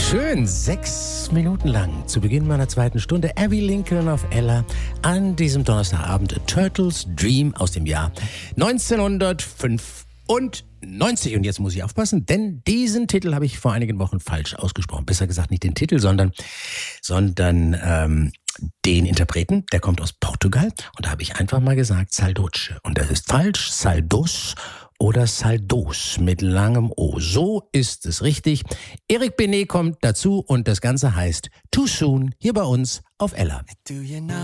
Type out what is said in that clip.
Schön, 6 Minuten lang zu Beginn meiner zweiten Stunde Abbey Lincoln auf Ella an diesem Donnerstagabend A Turtles Dream aus dem Jahr 1995. Und jetzt muss ich aufpassen, denn diesen Titel habe ich vor einigen Wochen falsch ausgesprochen. Besser gesagt nicht den Titel, sondern den Interpreten, der kommt aus Portugal. Und da habe ich einfach mal gesagt Saldoce. Und das ist falsch, Saldos oder Saldos mit langem O. So ist es richtig. Eric Benet kommt dazu und das Ganze heißt Too Soon hier bei uns auf Ella.